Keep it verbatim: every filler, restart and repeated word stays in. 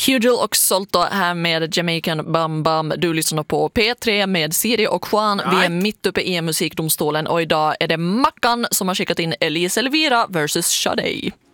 Hugel och Solto här med Jamaican Bam Bam. Du lyssnar på P tre med Siri och Juan. Vi är mitt uppe i musikdomstolen och idag är det Mackan som har skickat in Elise Elvira versus Sade.